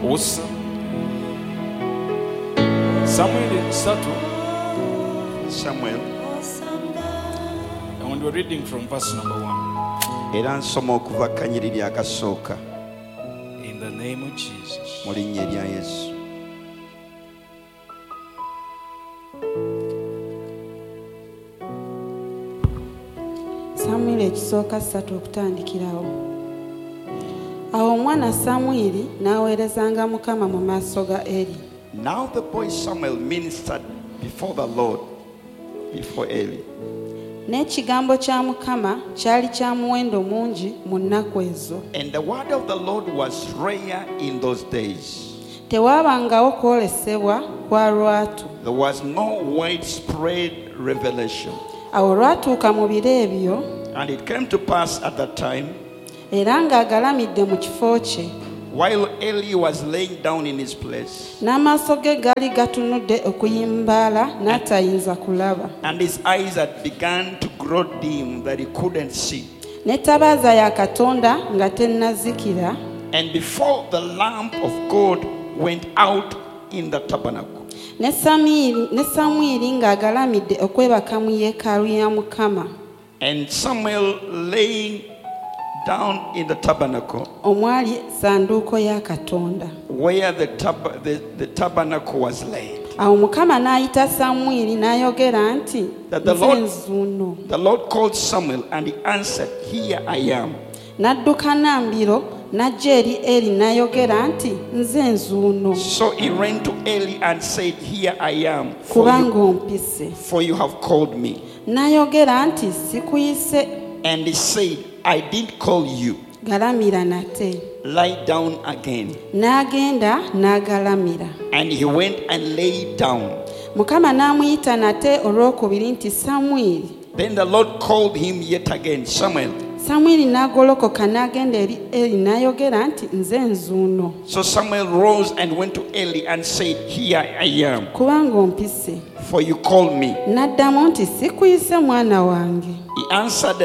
Awesome. Samuel. And we're reading from verse number 1. Era nsoma okuva kanyiriri akasooka. In the name of Jesus. Mu linnya lya Yesu. Samwiri ekisooka 3 okutandikirawo. Awo omwana Samwiri n'aweerezanga Mukama mu maaso ga Eri. Now the boy Samuel ministered before the Lord, before Eli. N'ekigambo kya Mukama kyali kya muwendo mungi mu nnaku ezo. And the word of the Lord was rare in those days. Tewaabangawo kwolesebwa kwa lwatu. There was no widespread revelation. Awo lwatuuka mu biro ebyo. And it came to pass at that time, era ng'agalamidde mu kifo kye, while Eli was laying down in his place, n'amaaso ge gaali gatunudde okuyimbaala n'atayinza kulaba, and his eyes had begun to grow dim that he couldn't see. N'ettabaaza ya Katonda nga tennazikira, And before the lamp of God went out in the tabernacle. ne Samwiri ng'agalamidde okwebaka mu yeekaalu ya Mukama. And Samuel laying down in the tabernacle, omwali sanduuko ya Katonda. where the tabernacle was laid. Awo Mukama n'ayita Samwiri n'ayogera nti, That the nze Lord- nzuuno. The Lord called Samuel and he answered, "Here I am." N'adduka nambiro n'ajja eri Eri n'ayogera nti, nze nzuuno, So he ran to Eli and said, "Here I am, kubanga ompise. for you have called me." N'ayogera nti, sikuyise. And he said, "I didn't call you. Galamira nate. Lie down again." N'agenda n'agalamira. And he went and lay down. Mukama n'amuyita nate olwokubiri nti, Samwiri. Then the Lord called him yet again, "Samuel." Samwiri n'agolokoka n'agenda eri Eri n'ayogera nti, nze nzuuno, So Samuel rose and went to Eli and said, "Here I am, kubanga ompise. for you called me." N'addamu nti, sikuyise mwana wange. He answered,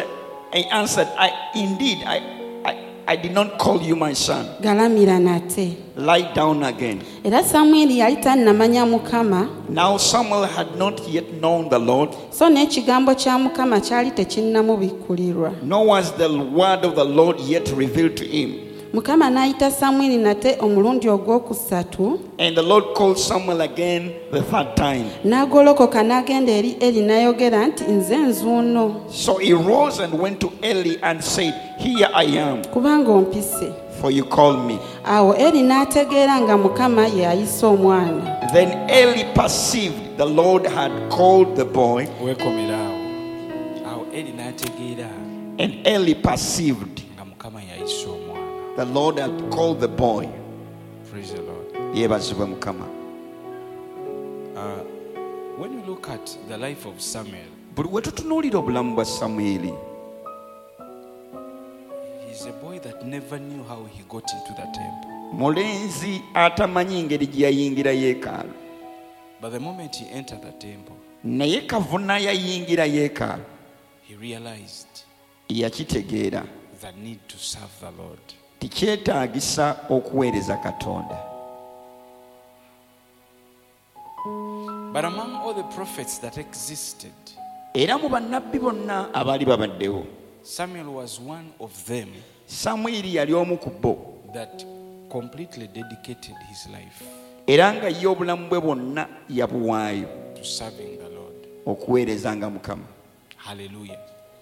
I did not call you, my son. Galamira nate. Lie down again." Era Samwiri yali tannamanya Mukama, Now Samuel had not yet known the Lord, so n'ekigambo kya Mukama kyali tekinnamubikkulirwa. nor was the word of the Lord yet revealed to him. Mukama n'ayita Samwiri nate omulundi ogwokusatu, And the Lord called Samuel again the third time. n'agolokoka n'agenda eri Eri n'ayogera nti, nze nzuuno, So he rose and went to Eli and said, "Here I am, kubanga ompise. for you called me." Awo Eri n'ategeera nga Mukama ye ayisa omwana. Then Eli perceived the Lord had called the boy, Wekomeraawo. Awo Eri n'ategeera and Eli perceived nga Mukama yayisa omwana. the Lord had called the boy. Praise the Lord. Yeebazibwe Mukama. When you look at the life of Samuel, Buli we tutunuulira obulamu bwa Samwiri, he's a boy that never knew how he got into the temple. mulenzi atamanyi ngeri gye yayingira yeekaalu. But the moment he entered the temple, Naye kavuna yayingira yeekaalu, he realized yakitegeera the need to serve the Lord. tikyetaagisa okuweereza Katonda. But among all the prophets that existed, Era mu bannabbi bonna abaali babaddewo, Samuel was one of them Samwiri yali omu ku bo, that completely dedicated his life era nga ye obulamu bwe bwonna yabuwaayo to serving the Lord. okuweerezanga Mukama. Hallelujah.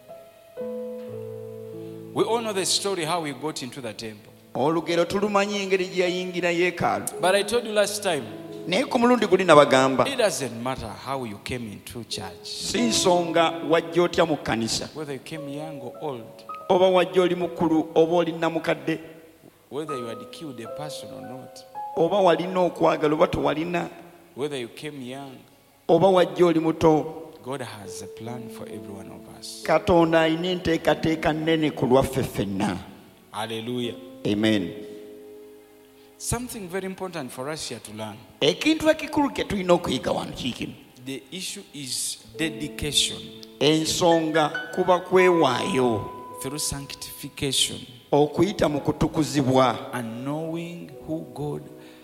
We all know the story how he got into the temple. Olugero tulumanyi engeri gye yayingira yeekaalu. But I told you last time, Naye ku mulundi guli nabagamba, it doesn't matter how you came into church, si nsonga wajja otya mu kkanisa, whether you came young or old, oba wajja oli mukulu oba oli namukadde, whether you had killed a person or not, oba walina okwagala oba tewalina, whether you came young, oba wajja oli muto. God has a plan for every one of us. Katonda alina enteekateeka nnene ku lwaffe ffenna. Hallelujah. Amen. Something very important for us here to learn. Ekintu ekikulu kye tulina okuyiga wano kiikino. The issue is dedication Ensonga kuba kwewaayo through sanctification okuyita mu kutukuzibwa and knowing who God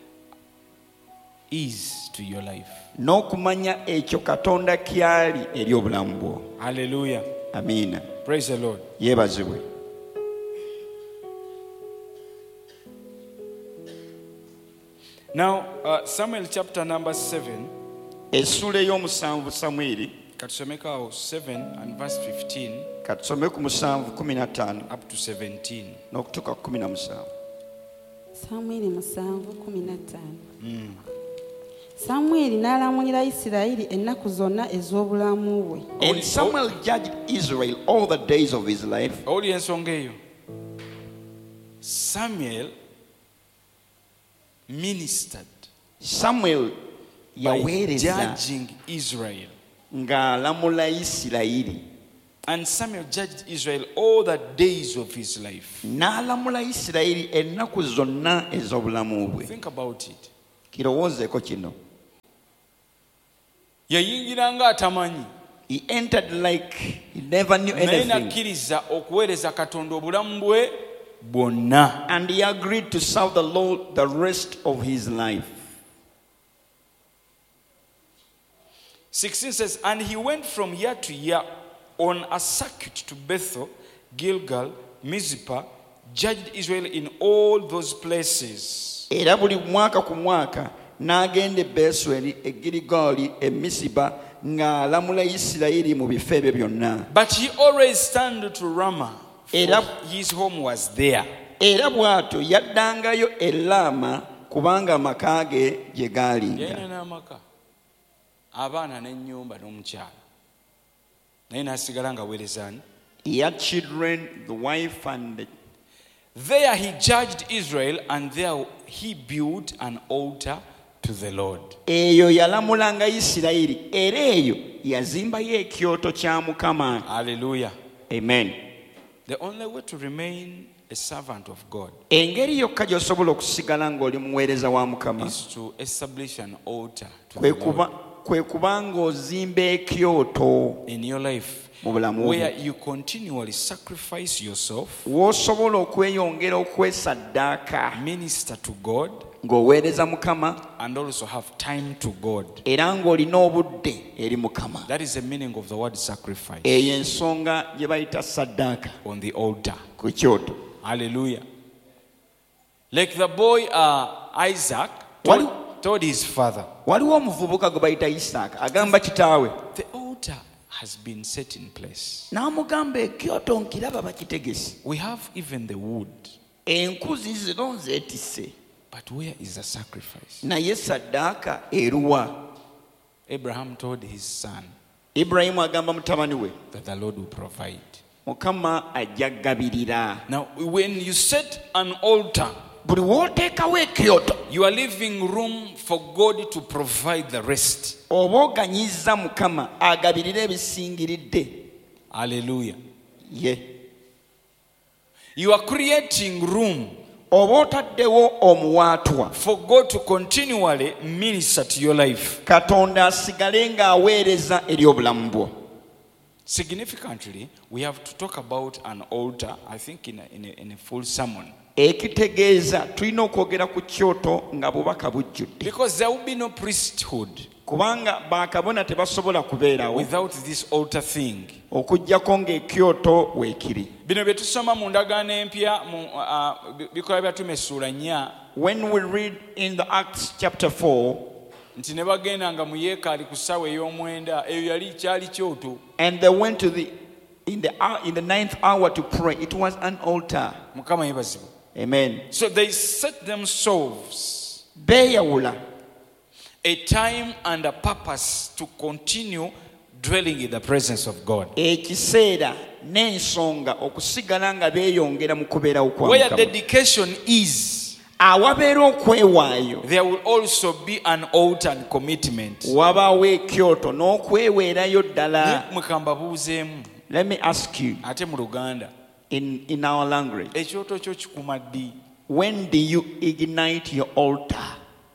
is to your life. n'okumanya ekyo katonda kyali eri obulamu bwo. Hallelujah. Amiina. Praise the Lord. Yeebazibwe. Now, Samuel chapter number 7. Essula ey'omusanvu Samwiri, Katusomeka 7 and verse 15 katusome ku 7:15 up to 17. n'okutuuka ku 17. Samwiri 7:15. Samwiri n'alamulira Isirayiri ennaku zonna ez'obulamu bwe. And Samuel judged Israel all the days of his life. Owulira ensonga eyo. Samuel ministered Samuel by yaweereza judging Israel. ng'alamula Isirayiri. And Samuel judged Israel all the days of his life. N'alamula Isirayiri ennaku zonna ez'obulamu bwe. Think about it. Kirowoozeeko kino. Yayingiranga atamanyi. He entered like he never knew Naye anything. n'akkiriza okuweereza Katonda obulamu bwe bwonna. And he agreed to serve the Lord the rest of his life. 16 says, and he went from year to year on a circuit to Bethel, Gilgal, Mizpah, judged Israel in all those places. Era buli mwaka ku mwaka n'agenda e Besweri, e Girigaali, e Misipa ng'alamula Isirayiri mu bifo ebyo byonna. But he always turned to Ramah, for Era- his home was there. Era bw'atyo yaddangayo e Laama kubanga amaka ge gye gaalinga. Yalina n'amaka, abaana n'ennyumba n'omukyala, naye n'asigala ng'aweereza ani? He had children, the wife, and the... There he judged Israel, and there he built an altar to the Lord. Eyo yalamulanga Isirayiri, era eyo yazimbayo ekyoto kya Mukama. Hallelujah. Amen. The only way to remain a servant of God Engeri yokka gy'osobola okusigala ng'oli muweereza wa Mukama is to establish an altar to kwe the Lord kuba ng'ozimba ekyoto in your life, mu bulamu where bwo, you continually sacrifice yourself, w'osobola okweyongera okwesaddaaka minister to God, ng'oweereza Mukama and also have time to God. era ng'olina obudde eri Mukama. That is the meaning of the word sacrifice Eyo ensonga gye bayita saddaaka on the altar. ku kyoto. Hallelujah. Like the boy Isaac told his father, Waliwo omuvubuka gwe bayita Isaaka agamba kitaawe, the altar has been set in place. n'amugamba ekyoto nkiraba bakitegese, We have even the wood, enkuzi zino zeetisse, but where is the sacrifice? naye saddaaka eruwa? Abraham told his son Ibulayimu agamba mutabani we, that the Lord will provide. Mukama ajja gabirira. Now, when you set an altar, Buli w'oteekawo ekyoto you are leaving room for God to provide the rest. oba oganyizza Mukama agabirira ebisingiridde. Hallelujah. Ye. You are creating room Oba otaddewo omuwaatwa for God to continually minister to your life. Katonda asigale ng'aweereza eri obulamu bwo. Significantly, we have to talk about an altar, I think, in a full sermon. Ekitegeeza tulina okwogera ku kyoto nga bubaka bujjudde, Because there will be no priesthood kubanga bakabona tebasobola kubeerawo without this altar thing. okuggyako ng'ekyoto weekiri. Bino bye tusoma mu ndagaano empya mu Bikola bya Ttume essuula 4, When we read in the Acts chapter 4, nti ne bagendanga mu yeekaalu ku ssaawa ey'omwenda, eyo yali kyali kyoto. and they went to in the ninth hour to pray, it was an altar. Mukama yeebazibwe. Amen. So they set themselves Beeyawula a time and a purpose to continue dwelling in the presence of God. ekiseera n'ensonga okusigala nga beeyongera mu kubeerawo kwa Where Mukama. dedication is, Awabeera okwewaayo there will also be an altar and commitment. wabaawo ekyoto n'okweweerayo ddala. Mukamba buuzeemu Let me ask you ate mu Luganda, in our language, ekyoto kyo kikuma ddi? when do you ignite your altar?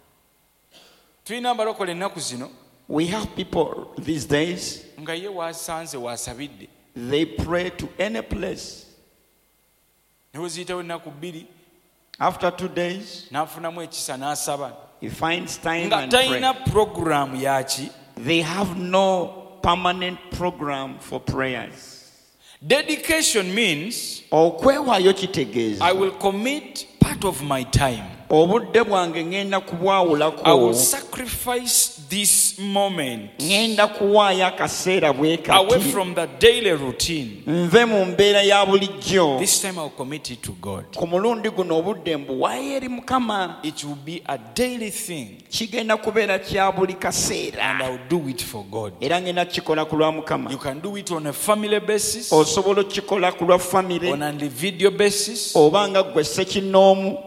Tulina abalokole ennaku zino We have people these days, nga ye waasanze waasabidde, they pray to any place. ne we ziyitawo ennaku 2 After 2 days, n'afunamu ekisa n'asaba, He finds time nga and pray. talina puroguramu yaki. They have no permanent program for prayers. Dedication means Okwewaayo kitegeeza I will commit part of my time. obudde bwange ngenda I will kubwawulako, sacrifice this moment ngenda kuwaayo akaseera bwe away kati from the daily routine. nve mu mbeera ya bulijjo. This time I will commit it to God. Ku mulundi guno obudde mbuwaayo eri Mukama. It will be a daily thing Kigenda kubeera kya buli and kaseera I will do it for God. era ngenda kikola ku lwa Mukama. You can do it on a family basis, Osobola okukikola ku lwa famire on an individual basis, oba nga ggwe ssekinnoomu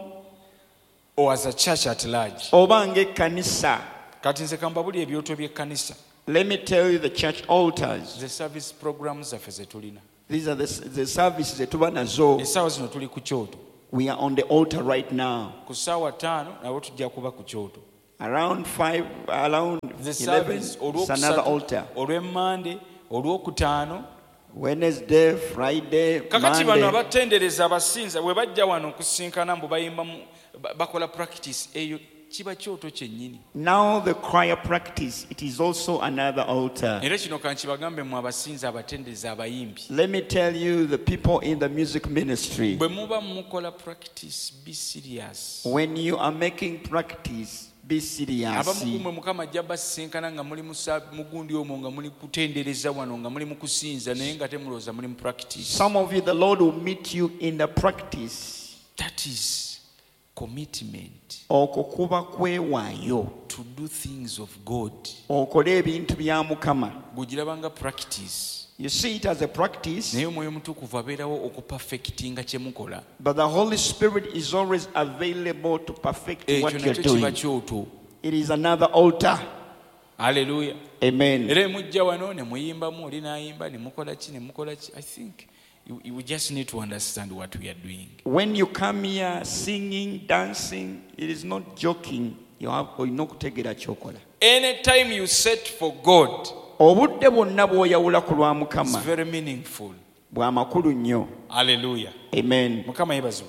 or as a church at large. oba ng'ekkanisa. Kati nze kambabuli ebyoto by'ekkanisa. Let me tell you the church altars. The service programs zaffe ze tulina. These are the services that tuba nazo. Essaawa zino tuli ku kyoto. We are on the altar right now. Ku ssaawa 5 nabo tujja kuba ku kyoto. Around 5, around The 11, service it's another altar. olw'emmande, olwokutaano. Wednesday, Friday, Kakati bano Monday. abatendereza abasinza bwe bajja wano okusinkana mbu bayimba bakola practice eyo kiba kyoto kyennyini. Now the choir practice, it is also another altar. Era kino kankibagambe mu abasinza abatendereza abayimbi. Let me tell you, the people in the music ministry, Bwe muba mukola practice, be serious. when you are making practice, be serious. Abamu kumwe Mukama ajja basinkana nga muli mugundi omwo nga muli kutendereza wano nga muli mu kusinza naye nga temulowooza muli mu practice. Some of you, the Lord will meet you in the practice. That is commitment Okwo kuba kwewaayo. to do things of God. Okole ebintu bya Mukama. Gugirabanga practice. You see it as a practice, Naye Omwoyo Mutukuvu abeerawo okupafekitinga kye mukola. but the Holy Spirit is always available to perfect Ekyo what you're nakyo kiba doing. kyoto. It is another altar. Hallelujah. Amen. Era mujja wano ne muyimbamu oli n'ayimba ne mukola ki ne mukola ki. I think you just need to understand what we are doing. When you come here singing, dancing, it is not joking. You have okutegeera kyokola. Anytime you set for God, Obudde bwonna bw'oyawula ku lwa it's Mukama very meaningful. bwa makulu nnyo. Hallelujah. Amen. Mukama yeebazibwe.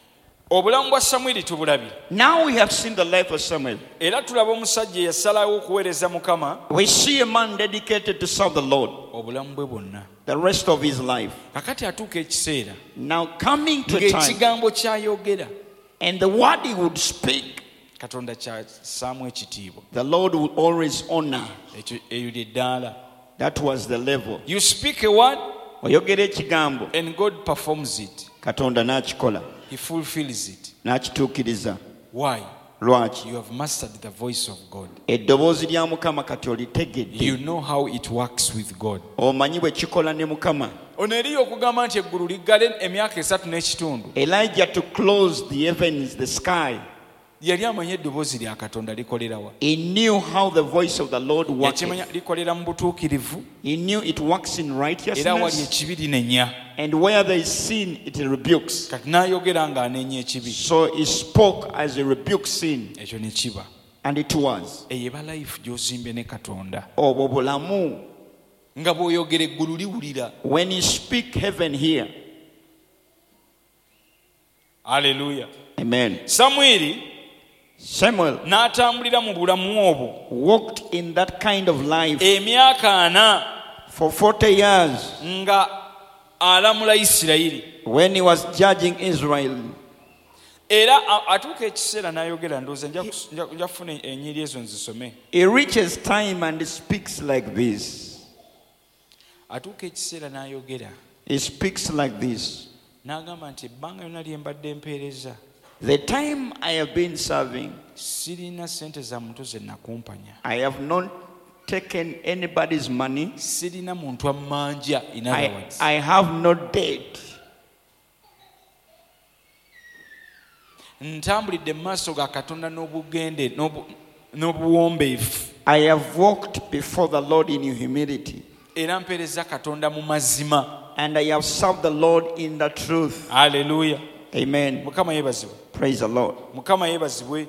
Obulamu bwa Samwiri tubulabye. Now we have seen the life of Samuel. Era tulaba omusajja eyasalawo okuweereza Mukama We see a man dedicated to serve the Lord obulamu bwe bwonna. the rest of his life. Kakati atuuka ekiseera Now coming to a time, ng'ekigambo ky'ayogera and the word he would speak, Katonda ky'assaamu ekitiibwa. the Lord would always honor. Eyo ly'eddaala. That was the level. You speak a word Oyogera ekigambo, and God performs it. Katonda n'akikola, He fulfills it. n'akituukiriza. Why? Lwaki? You have mastered the voice of God. Eddoboozi lya Mukama kati olitegedde. You know how it works with God. Omanyi bwe kikola ne Mukama. Ono eriyo okugamba nti eggulu liggale emyaka 3 n'ekitundu. Elijah to close the heavens, the sky. Yali amanyi eddoboozi lya Katonda likolerawa. He knew how the voice of the Lord worked. Yakimanya likolera mu butuukirivu He knew it works in era wali righteousness, ekibi linenya. and where there is sin, it rebukes. Kati n'ayogera ng'anenya ekibi. So he spoke as he rebuked sin, Ekyo ne kiba. and it was. Eyo eba life gy'ozimbye ne Katonda. Obwo bulamu. Nga bw'oyogera eggulu liwulira. When you speak, heaven here. Hallelujah. Amen. Samwiri Samuel n'atambulira mu bulamu obwo walked in that kind of life emyaka 4 for 40 years nga alamula Isirayiri. when he was judging Israel. Era atuuka ekiseera n'ayogera ndowooza nja kufuna ennyiri ezo nzisome. He reaches time and he speaks like this. Atuuka ekiseera n'ayogera He speaks like this. n'agamba nti ebbanga lyonna lye mbadde mpeereza The time I have been serving, sirina ssente za muntu ze nakumpanya. I have not taken anybody's money. Sirina muntu ammanja. In other words, I have no debt. ntambulidde mu maaso ga Katonda n'obugende n'obuwombeefu. I have walked before the Lord in humility. Era mpeereza Katonda mu mazima. And I have served the Lord in the truth. Hallelujah. Amen. Mukama yeebazibwe. Praise the Lord. Mukama yeebazibwe.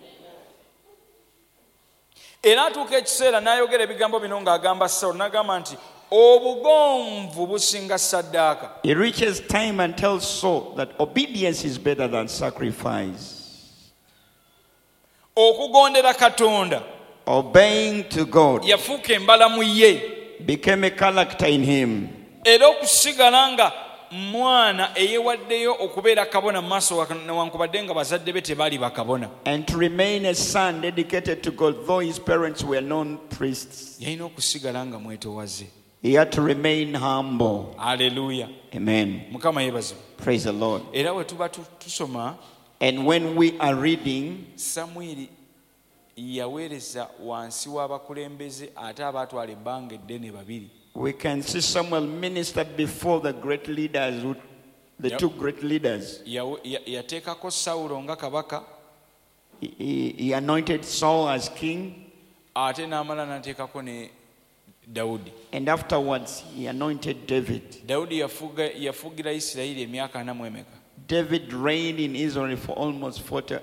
Era atuuka ekiseera n'ayogera ebigambo bino ng'agamba Sawulo n'agamba nti obugonvu businga ssaddaaka. He reaches time and tells Saul that obedience is better than sacrifice. okugondera Katonda obeying to God, yafuuka embalamu ye became a character in him. era okusigala nga mwana eyewaddeyo okubeera kabona mu maaso newankubadde nga bazadde be tebaali bakabona. And to remain a son dedicated to God, though his parents were non priests. Yalina okusigala nga mwetowaze. He had to remain humble. Haleluya. Amen. Mukama yeebazibwe. Praise the Lord. Era bwe tuba tusoma And when we are reading, Samwiri yaweereza wansi w'abakulembeze ate abaatwala ebbanga eddene babiri. we can see Samuel ministered before the great leaders, the Yep. two great leaders. Yateekako Sawulo nga kabaka He anointed Saul as king, ate n'amala n'ateekako ne Dawudi. and afterwards he anointed David. Dawudi yafugira Isirayiri emyaka 4 mu emeka. David reigned in Israel for almost 43?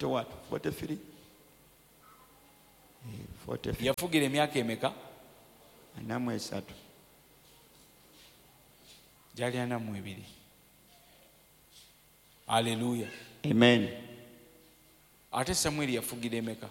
43. Yafugira emyaka emeka? Anamu esatu. Gyali 42. Haleluya. Amen. Ate Samwiri yafugira emeka?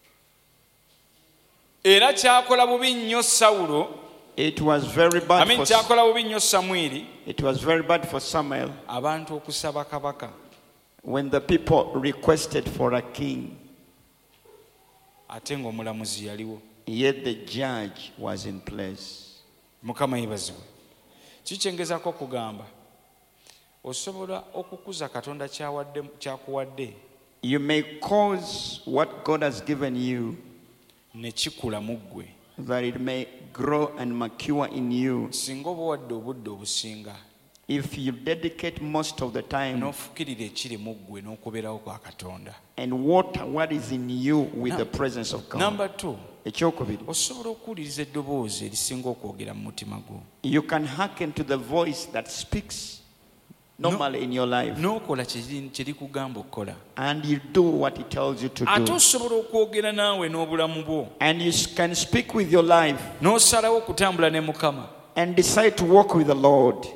Era kyakola bubi nnyo Sawulo. It was very bad for Kyakola bubi nnyo Samwiri It was very bad for Samuel abantu okusaba kabaka. when the people requested for a king, Ate ng'omulamuzi yaliwo. yet the judge was in place. Mukama yeebazibwe. Kikyengezaako okugamba osobola okukuza Katonda kyakuwadde You may cause what God has given you ne kikula mu ggwe that it may grow and mature in you singa oba wadde obudde obusinga if you dedicate most of the time n'ofukirira ekiri mu ggwe n'okubeerawo kwa Katonda. and water what is in you with the presence of God. Number 2, Ekyokubiri, osobola okuwuliriza eddoboozi erisinga okwogera mu mutima gwo you can hearken to the voice that speaks normally in your life n'okola kye likugamba okukola. and you do what it tells you to Ate do. osobola okwogera naawe n'obulamu bwo And you can speak with your life n'osalawo okutambula ne Mukama. and decide to walk with the Lord.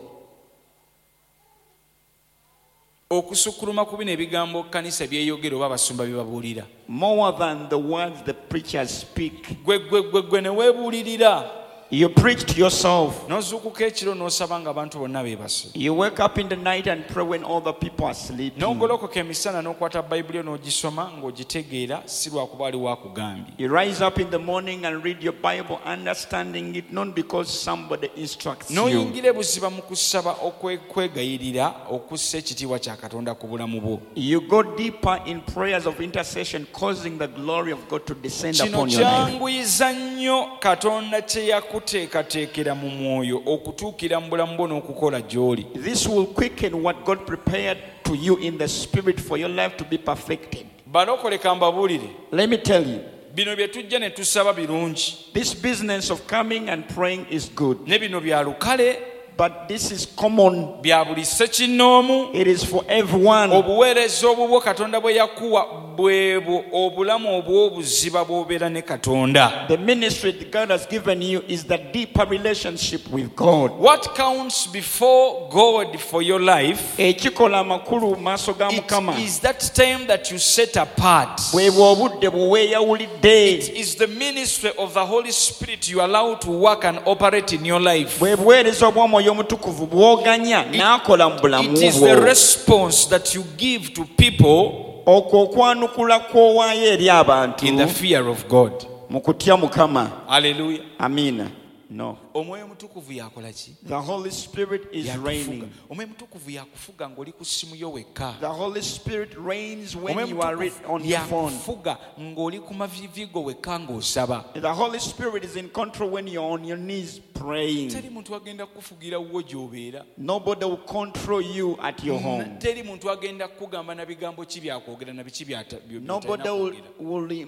Okusukkuluma ku bino ebigambo kkanisa byeyogera oba abasumba bye babuulira. More than the words the preachers speak. Gwe ne weebuulirira. You preach to yourself. N'ozuukuka ekiro n'osaba ng'abantu bonna beebase. You wake up in the night and pray when all the people are sleeping. N'ogolokoka emisana n'okwata Bayibuli yo n'ogisoma ng'ogitegeera si lwakuba aliwo akugambye. You rise up in the morning and read your Bible, understanding it not because somebody instructs you. N'oyingira ebuziba mu kusaba okwegayirira okussa ekitiibwa kya Katonda ku bulamu bwo. You go deeper in prayers of intercession, causing the glory of God to descend Kino upon your life. kyanguyiza nnyo Katonda kye yakuteekateekera mu mwoyo okutuukira mu bulamu bwo n'okukola gy'oli. This will quicken what God prepared to you in the spirit for your life to be perfected. Balokole ka mbabuulire. Let me tell you, Bino bye tujja ne tusaba birungi. this business of coming and praying is good, Ne bino bya lukale, but this is common. bya buli ssekinnoomu. It is for everyone. Obuweereza obubwo Katonda bwe yakuwa bwebwo obulamu obw'obuziba bw'obeera ne Katonda. The ministry that God has given you is the deeper relationship with God. What counts before God for your life Ekikola amakulu mu maaso ga Mukama is that time that you set apart. bwebwo obudde bwe weeyawulidde, It is the ministry of the Holy Spirit you allow to work and operate in your life. bwe buweereza obw'Omwoyo Omutukuvu bw'oganya n'akola mu bulamu It is the bwo. response that you give to people Okwo okwanukula kw'owaayo eri abantu in the fear of God. mu kutya Mukama. Hallelujah. Amiina. No. Omwoyo Mutukuvu yakola ki? The Holy Spirit is Yakufuga. reigning. Omwoyo Mutukuvu yakufuga ng'oli ku ssimu yo wekka. The Holy Spirit reigns when Omwoyo you are Mutukuvu on your phone. yakufuga ng'oli ku mavivi go wekka ng'osaba. The Holy Spirit is in control when you're on your knees praying. Teri muntu agenda kukufugira wo gy'obeera. Nobody will control you at your home. Teri muntu agenda kukugamba na bigambo ki byakwogera na biki by'otalina Nobody kwogera. will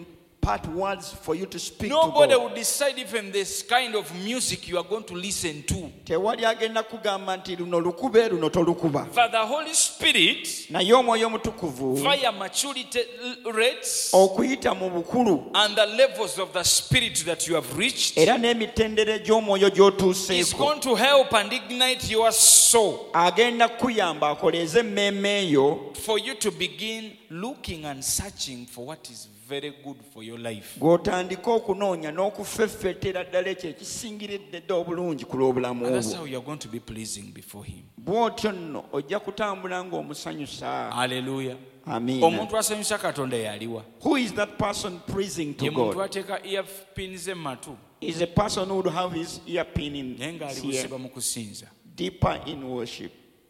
impart words for you to speak Nobody to God. will decide even this kind of music you are going to listen to. Tewali agenda kugamba nti luno lukube luno tolukuba. For the Holy Spirit, Naye Omwoyo Omutukuvu via maturity rates okuyita mu bukulu and the levels of the Spirit that you have reached, era n'emitendera gy'omwoyo is gy'otuuseeko going to help and ignite your soul agenda kuyamba akoleeze emmeeme eyo for you to begin looking and searching for what is very good for your life. gw'otandika okunoonya n'okufeffeetera ddala ekyo ekisingiridde dda obulungi ku lw'obulamu And that's bwo. how you are going to be pleasing before Him. Bw'otyo nno ojja kutambula ng'omusanyusa. Hallelujah. Amiina. Omuntu asanyusa Katonda yaliwa. Who is that person pleasing to Ye muntu God? ateeka earpins mu matu Is a person who would have his earpin in naye ng'ali his ear, busiba mu kusinza. deeper in worship.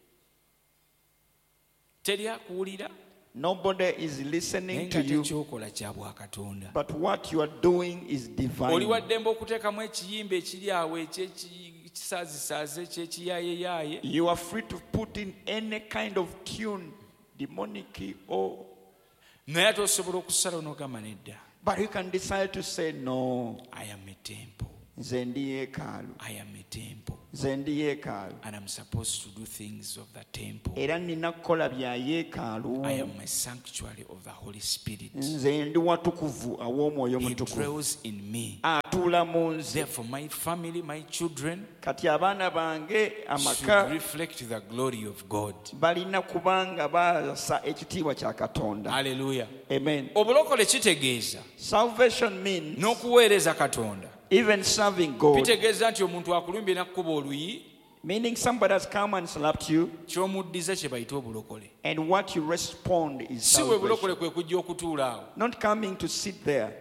Teri akuwulira Nobody is naye listening nga to you, tekyokola kya bwakatonda. but what you are doing is Oli divine. waddembe okuteekamu ekiyimba ekiri awo ekyekisaazisaaze ekyekiyaayeyaye. You are free to put in any kind of tune, demonic or, Naye ate osobola okusalawo n'ogamba nedda. but you can decide to say no. I am a temple. Nze ndi yeekaalu. I am a temple. Nze ndi yeekaalu. And I'm supposed to do things of the temple. Era nina kukola bya yeekaalu. I am a sanctuary of the Holy Spirit. Nze ndi watukuvu aw'omwoyo He omutukuvu. dwells in me. Atuula mu nze. Therefore, my family, my children Kati abaana bange should amaka reflect the glory of God. balina kubanga baasa ekitiibwa kya Katonda. Hallelujah. Amen. Obulokole kitegeeza Salvation means n'okuweereza Katonda. even serving God. Kitegeeza nti omuntu akulumbye n'akkuba oluyi, Meaning somebody has come and slapped you, ky'omuddiza kye bayita obulokole. and what you respond is Si bwe bulokole salvation. kwe kujja okutuula awo. Not coming to sit there.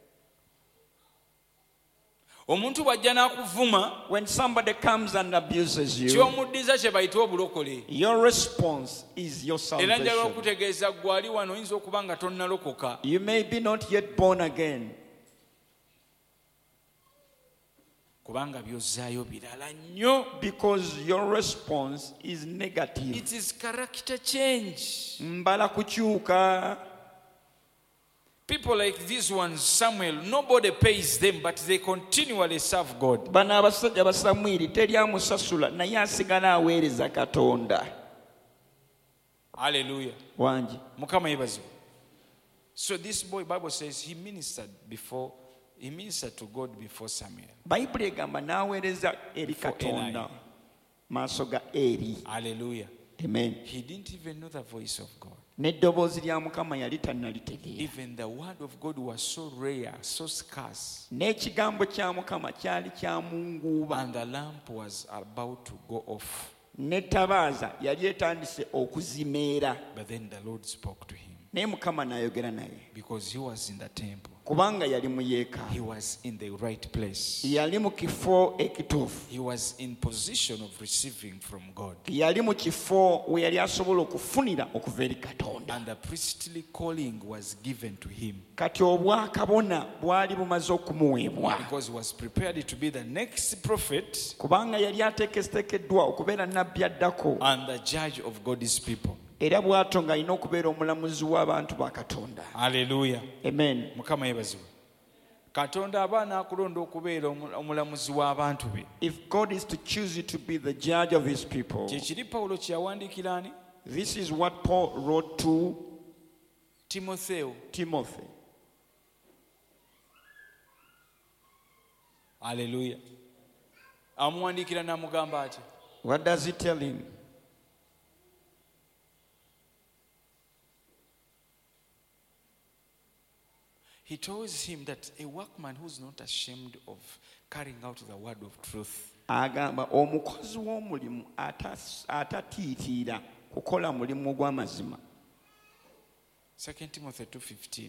Omuntu bw'ajja n'akuvuma, When somebody comes and abuses you, ky'omuddiza kye bayita obulokole. your response is your Era njagala salvation. okutegeeza ggwe ali wano oyinza okuba nga tonnalokoka. You may be not yet born again, Kubanga by'ozzaayo birala nnyo. because your response is negative. It is character change. Mbala kukyuka. People like these ones, Samuel, nobody pays them, but they continually serve God. Bano abasajja ba Samwiri teri amusasula naye asigala aweereza Katonda. Hallelujah. Wangi. Mukama yebaziwe. So this boy, Bible says, he ministered to God before Samuel. Bayibuli egamba n'aweereza eri Before Katonda Eli. maaso ga Eri. Hallelujah. Amen. He didn't even know the voice of God. N'eddoboozi lya Mukama yali tannalitegeera. Even the word of God was so rare, so scarce. N'ekigambo kya Mukama kyali kya munguuba. And the lamp was about to go off. N'ettabaaza yali etandise okuzimeera. But then the Lord spoke to him Naye Mukama n'ayogera naye. because he was in the temple. Kubanga yali mu yeekaalu. He was in the right place. Yali mu kifo ekituufu. He was in position of receiving from God. Yali mu kifo we yali asobola okufunira okuva eri Katonda. And the priestly calling was given to him Kati obwakabona bwali bumaze okumuweebwa. because he was prepared to be the next prophet Kubanga yali ateekeddwa okubeera nnabbi addako. and the judge of God's people. Era bw'atyo ng'alina okubeera omulamuzi w'abantu ba Katonda. Hallelujah. Amen. Mukama yebaziwe. Katonda aba n'akulonda okubeera omulamuzi w'abantu be. If God is to choose you to be the judge of his people, Kyekiri Pawulo kye yawandiikira ani? this is what Paul wrote to Timotheo. Timothy. Hallelujah. Amuwandiikira n'amugamba ati, What does he tell him? he tells him that a workman who's not ashamed of carrying out the word of truth Agamba omukozi w'omulimu atatiitiira kukola mulimu gw'amazima. 2 Timothy 2:15.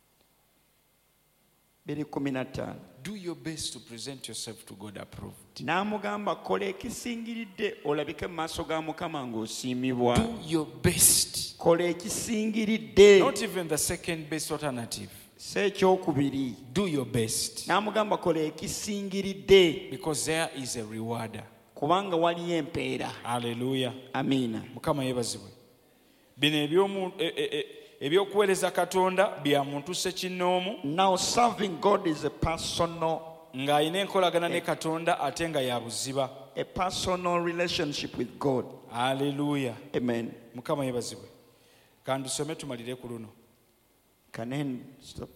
2:15. Do your best to present yourself to God approved. N'amugamba kola ekisingiridde olabike mu maaso ga Mukama ng'osiimibwa. Do your best. Kola ekisingiridde. Not even the second best alternative. Si ekyokubiri. Do your best. N'amugamba kola ekisingiridde. Because there is a rewarder. Kubanga waliyo empeera. Hallelujah. Amiina. Mukama yebazibwe. Bino ebyokuweereza katonda bya muntu ssekinnoomu Now serving God is a ng'alina enkolagana ne katonda ate nga ya buziba. personal relationship with God. Haleluya. Amen. Mukama yebazibwe. Kandusome tumalire ku luno. Can I stop?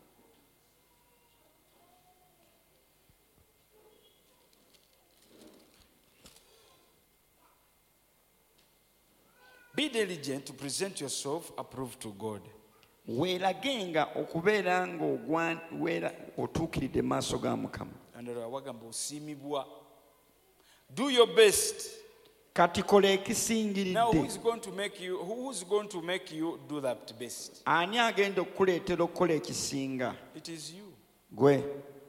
Be diligent to present yourself approved to God. Weeragenga okubeera ng'owera otuukiridde mu maaso ga Mukama. Andala wagamba osiimibwa. Do your best. Kati kola Now ekisingiridde. who's going to make you do that best? Ani agenda okukuleetera okukola ekisinga? It is you. Gwe.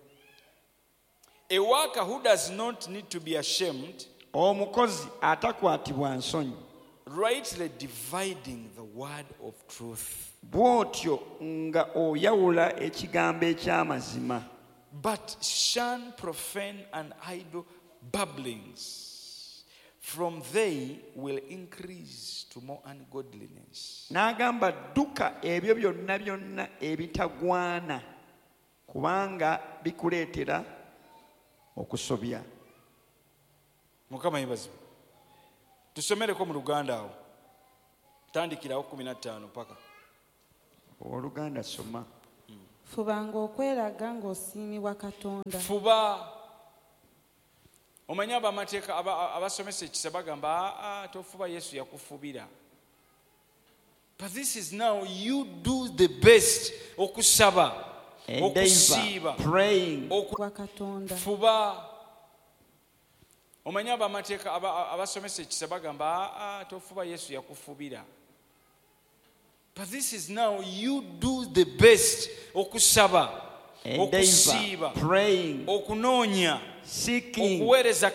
A worker who does not need to be ashamed, Omukozi atakwatibwa nsonyi. rightly dividing the word of truth. Bw'otyo nga oyawula ekigambo eky'amazima. But shun profane and idle babblings, from they will increase to more ungodliness. N'agamba dduka ebyo byonna byonna ebitagwana kubanga bikuleetera okusobya. Mukama yebazibwe. Tusomereko mu Luganda awo. Tandikirawo 15 paka. Oluganda soma. Fubanga okweraga ng'osiimibwa Katonda. Fuba. Omanyi abamateeka abasomesa ekisa bagamba tofuba Yesu yakufubira. But this is now you do the best okusaba, okusiiba, praying. Kwa Katonda. Fuba. Omanyi abamateeka abasomesa ekisa bagamba tofuba Yesu yakufubira. But this is now you do the best okusaba, okusiiba, praying, okunoonya, seeking, okuweereza